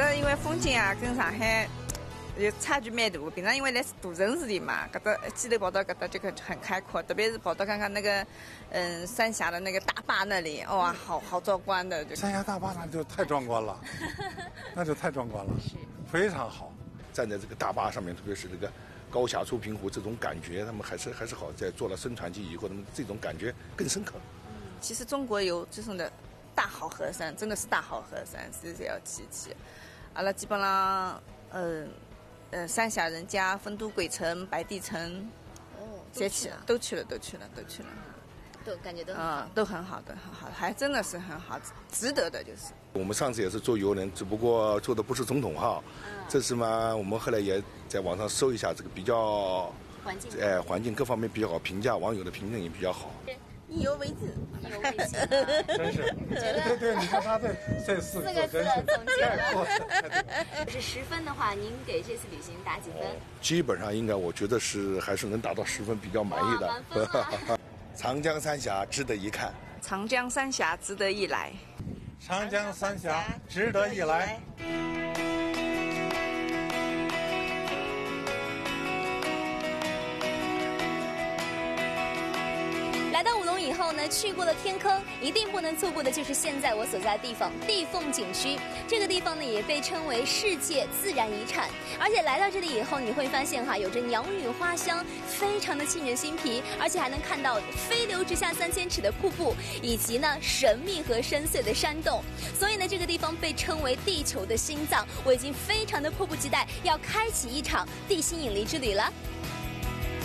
搭因为风景啊跟上海有差距蛮大，平常因为来是大城市里嘛，搿搭一记头跑到搿搭就很开阔，特别是跑到刚刚那个三峡的那个大坝那里，哇，好壮观的。 三峡大坝那就太壮观了，那就太壮观了，是非常好。 站在这个大坝上面，特别是这个高峡出平湖，这种感觉，他们还是好。在做了升船机以后，他们这种感觉更深刻。 其实中国有这种的大好河山，真的是大好河山，是要去。阿拉基本上，三峡人家、丰都鬼城、白帝城，都去了， 都感觉都很好，还真的是很好，值得的就是。 我们上次也是坐游轮，只不过坐的不是总统号，这次嘛，我们后来也在网上搜一下这个比较环境各方面比较好，评价网友的评论也比较好。 意犹未尽， 真是，对，你看他这四个字总结了。是10分的话，您给这次旅行打几分？ 基本上应该，我觉得还是能达到10分，比较满意的。 满分了。 长江三峡值得一看， 长江三峡值得一来， 长江三峡值得一来。 来到武隆以后呢，去过了天坑，一定不能错过的就是现在我所在的地方地凤景区。这个地方呢也被称为世界自然遗产，而且来到这里以后，你会发现有着鸟语花香，非常的沁人心脾，而且还能看到飞流直下3000尺的瀑布，以及呢神秘和深邃的山洞。所以呢，这个地方被称为地球的心脏。我已经非常的迫不及待要开启一场地心引力之旅了。